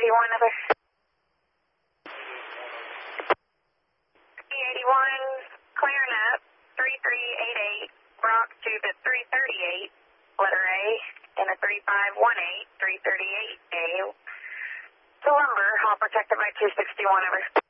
over. P81, clearing up, 3388, Rock to the 338, letter A, and a 3518, 338A. To lumber, all protected by 261 over.